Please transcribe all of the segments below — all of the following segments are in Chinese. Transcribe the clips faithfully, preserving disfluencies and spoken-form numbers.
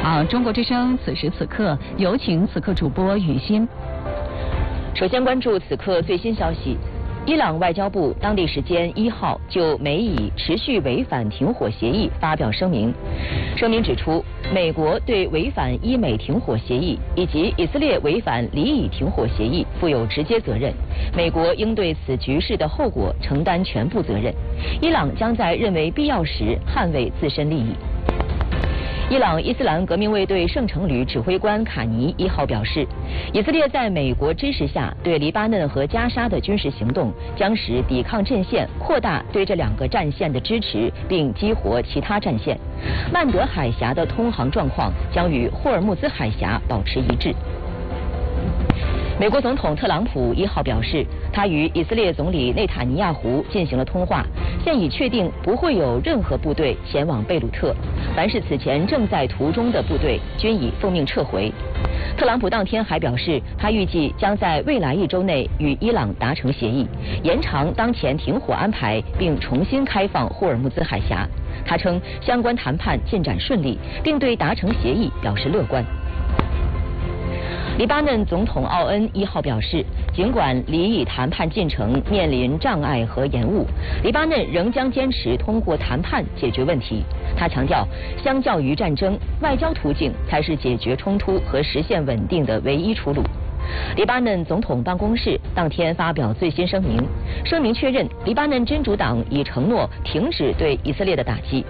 好，中国之声此时此刻有请此刻主播雨欣。 首先关注此刻最新消息。伊朗外交部当地时间一号就美以持续违反停火协议发表声明，声明指出，美国对违反伊美停火协议以及以色列违反黎以停火协议负有直接责任，美国应对此局势的后果承担全部责任。伊朗将在认为必要时捍卫自身利益。伊朗伊斯兰革命卫队圣城旅指挥官卡尼一号表示，以色列在美国支持下对黎巴嫩和加沙的军事行动，将使抵抗阵线扩大对这两个战线的支持，并激活其他战线。曼德海峡的通航状况将与霍尔木兹海峡保持一致。美国总统特朗普一号表示，他与以色列总理内塔尼亚胡进行了通话，现已确定不会有任何部队前往贝鲁特，凡是此前正在途中的部队均已奉命撤回。特朗普当天还表示，他预计将在未来一周内与伊朗达成协议，延长当前停火安排，并重新开放霍尔木兹海峡。他称相关谈判进展顺利，并对达成协议表示乐观。黎巴嫩总统奥恩一号表示，尽管黎以谈判进程面临障碍和延误，黎巴嫩仍将坚持通过谈判解决问题。他强调，相较于战争，外交途径才是解决冲突和实现稳定的唯一出路。黎巴嫩总统办公室当天发表最新声明，声明确认黎巴嫩真主党已承诺停止对以色列的打击。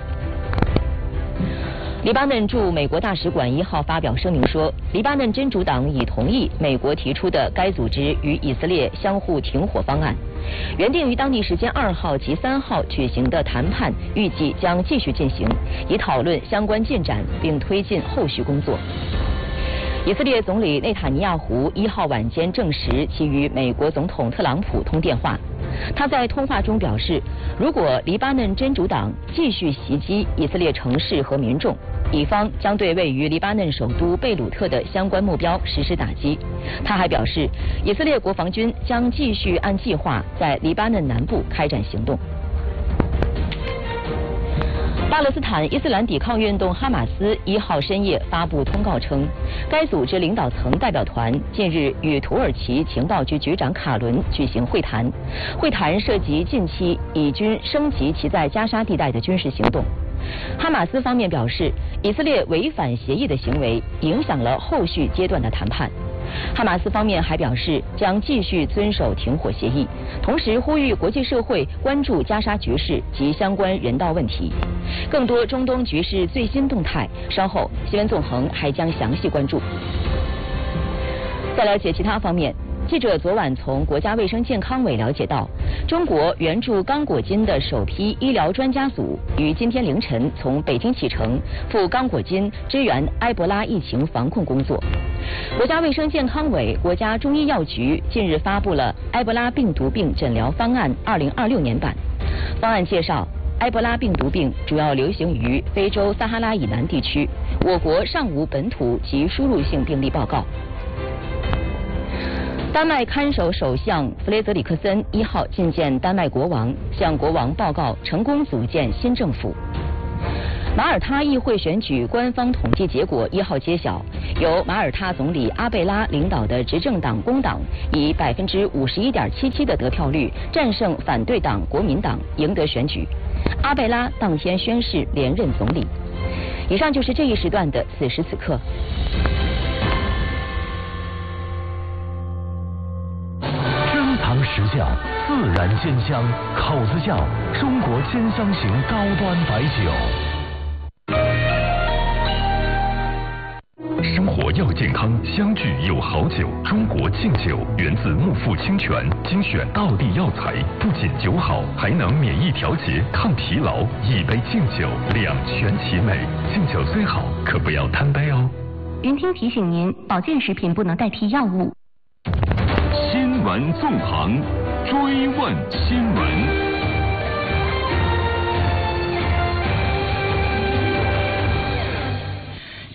黎巴嫩驻美国大使馆一号发表声明说，黎巴嫩真主党已同意美国提出的该组织与以色列相互停火方案。原定于当地时间二号及三号举行的谈判，预计将继续进行，以讨论相关进展并推进后续工作。以色列总理内塔尼亚胡一号晚间证实其与美国总统特朗普通电话。他在通话中表示，如果黎巴嫩真主党继续袭击以色列城市和民众，以方将对位于黎巴嫩首都贝鲁特的相关目标实施打击。他还表示，以色列国防军将继续按计划在黎巴嫩南部开展行动。巴勒斯坦伊斯兰抵抗运动哈马斯一号深夜发布通告称，该组织领导层代表团近日与土耳其情报局局长卡伦举行会谈，会谈涉及近期以军升级其在加沙地带的军事行动。哈马斯方面表示，以色列违反协议的行为影响了后续阶段的谈判。哈马斯方面还表示将继续遵守停火协议，同时呼吁国际社会关注加沙局势及相关人道问题。更多中东局势最新动态，稍后新闻纵横还将详细关注。再了解其他方面。记者昨晚从国家卫生健康委了解到，中国援助刚果金的首批医疗专家组于今天凌晨从北京启程赴刚果金支援埃博拉疫情防控工作。国家卫生健康委、国家中医药局近日发布了埃博拉病毒病诊疗方案二零二六年版。方案介绍，埃博拉病毒病主要流行于非洲撒哈拉以南地区，我国尚无本土及输入性病例报告。丹麦看守首相弗雷泽里克森一号觐见丹麦国王，向国王报告成功组建新政府。马耳他议会选举官方统计结果一号揭晓，由马耳他总理阿贝拉领导的执政党工党以百分之五十一点七七的得票率战胜反对党国民党，赢得选举。阿贝拉当天宣誓连任总理。以上就是这一时段的此时此刻。 时效自然鲜香，口子窖中国鲜香型高端白酒。生活要健康，相聚有好酒。中国劲酒源自木富清泉，精选道地药材，不仅酒好，还能免疫调节、抗疲劳。一杯劲酒，两全其美。劲酒虽好，可不要贪杯哦。 云听提醒您，保健食品不能代替药物。 新闻纵横，追问新闻。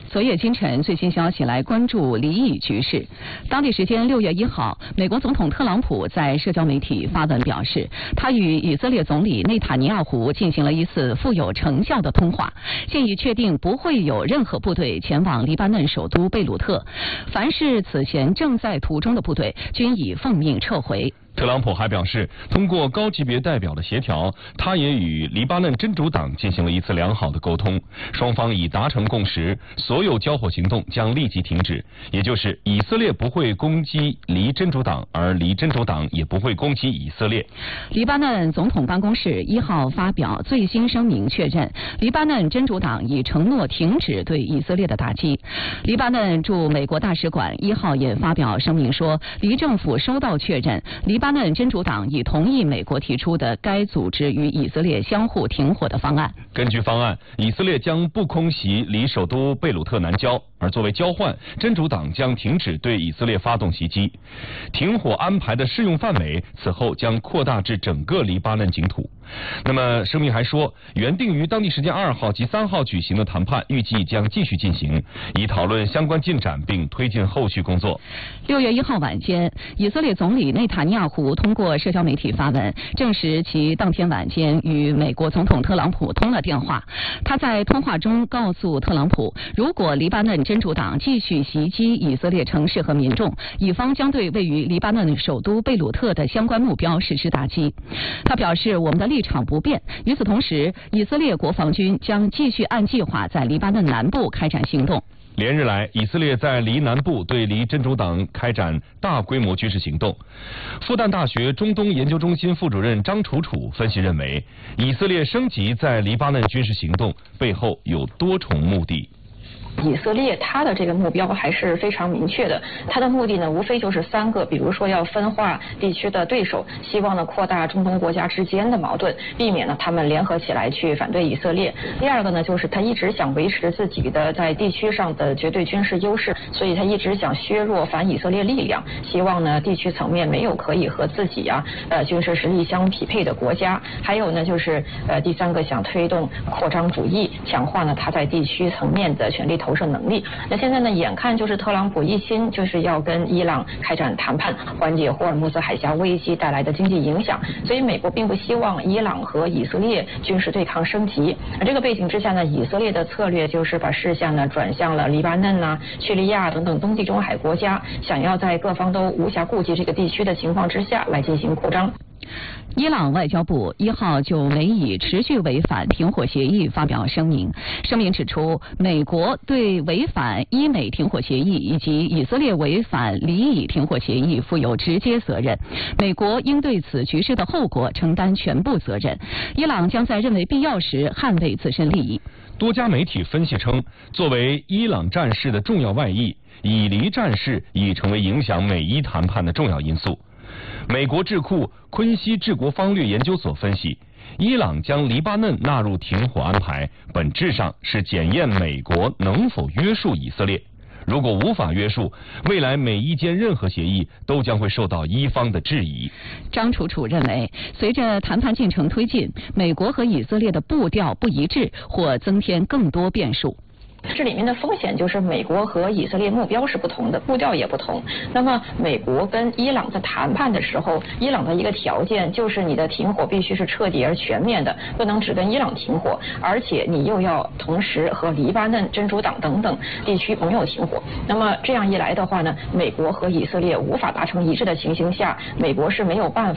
昨夜今晨最新消息来关注离以局势。当地时间六月一号，美国总统特朗普在社交媒体发文表示，他与以色列总理内塔尼亚胡进行了一次富有成效的通话，建议确定不会有任何部队前往黎巴嫩首都贝鲁特，凡是此前正在途中的部队均已奉命撤回。 特朗普还表示，通过高级别代表的协调，他也与黎巴嫩真主党进行了一次良好的沟通，双方已达成共识，所有交火行动将立即停止，也就是以色列不会攻击黎真主党，而黎真主党也不会攻击以色列。 黎巴嫩总统办公室一号发表最新声明，确认黎巴嫩真主党已承诺停止对以色列的打击。黎巴嫩驻美国大使馆一号也发表声明说，黎政府收到确认，黎巴嫩真主党已同意美国提出的该组织与以色列相互停火的方案。 根据方案，以色列将不空袭离首都贝鲁特南郊，而作为交换，真主党将停止对以色列发动袭击。停火安排的适用范围此后将扩大至整个黎巴嫩境土。那么声明还说，原定于当地时间二号及三号举行的谈判预计将继续进行，以讨论相关进展并推进后续工作。 六月一号晚间，以色列总理内塔尼亚胡通过社交媒体发文，证实其当天晚间与美国总统特朗普通了电话。他在通话中告诉特朗普，如果黎巴嫩真主党继续袭击以色列城市和民众，以方将对位于黎巴嫩首都贝鲁特的相关目标实施打击。他表示，我们的立场不变。与此同时，以色列国防军将继续按计划在黎巴嫩南部开展行动。 连日来，以色列在黎南部对黎真主党开展大规模军事行动。复旦大学中东研究中心副主任张楚楚分析认为，以色列升级在黎巴嫩军事行动背后有多重目的。 以色列它的这个目标还是非常明确的，它的目的呢无非就是三个，比如说要分化地区的对手，希望呢扩大中东国家之间的矛盾，避免呢他们联合起来去反对以色列。第二个呢就是他一直想维持自己的在地区上的绝对军事优势，所以他一直想削弱反以色列力量，希望呢地区层面没有可以和自己啊呃军事实力相匹配的国家。还有呢就是呃第三个想推动扩张主义，强化呢他在地区层面的权力投射能力。那现在呢，眼看就是特朗普一心就是要跟伊朗开展谈判，缓解霍尔木兹海峡危机带来的经济影响，所以美国并不希望伊朗和以色列军事对抗升级。而这个背景之下呢，以色列的策略就是把视线呢转向了黎巴嫩啊、叙利亚等等东地中海国家，想要在各方都无暇顾及这个地区的情况之下来进行扩张。 伊朗外交部一号就美以持续违反停火协议发表声明，声明指出，美国对违反伊美停火协议以及以色列违反黎以停火协议负有直接责任，美国应对此局势的后果承担全部责任。伊朗将在认为必要时捍卫自身利益。 多家媒体分析称，作为伊朗战事的重要外溢，以黎战事已成为影响美伊谈判的重要因素。美国智库昆西治国方略研究所分析，伊朗将黎巴嫩纳入停火安排，本质上是检验美国能否约束以色列。如果无法约束，未来美伊间任何协议都将会受到伊方的质疑。 张楚楚认为，随着谈判进程推进，美国和以色列的步调不一致，或增添更多变数。 这里面的风险就是美国和以色列目标是不同的，步调也不同。那么美国跟伊朗在谈判的时候，伊朗的一个条件就是你的停火必须是彻底而全面的，不能只跟伊朗停火，而且你又要同时和黎巴嫩、真主党等等地区盟友停火。那么这样一来的话呢，美国和以色列无法达成一致的情形下，美国是没有办法